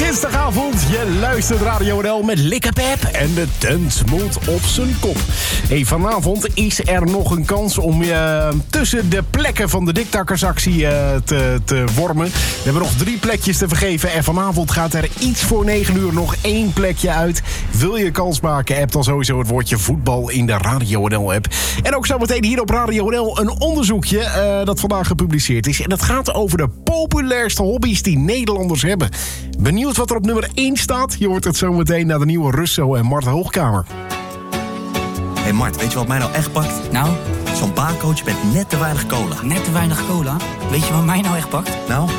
Dinsdagavond, je luistert Radio NL met Likkepep en de tent moet op zijn kop. Vanavond is er nog een kans om tussen de plekken van de diktakkersactie te wormen. We hebben nog 3 plekjes te vergeven en vanavond gaat er iets voor 9 uur nog 1 plekje uit. Wil je kans maken, app dan sowieso het woordje voetbal in de Radio NL app. En ook zometeen hier op Radio NL een onderzoekje dat vandaag gepubliceerd is. En dat gaat over de populairste hobby's die Nederlanders hebben. Benieuwd wat er op nummer 1 staat? Je hoort het zometeen naar de nieuwe Russo en Mart Hoogkamer. Hey Mart, weet je wat mij nou echt pakt? Nou? Zo'n barcoach met net te weinig cola. Net te weinig cola? Weet je wat mij nou echt pakt? Nou?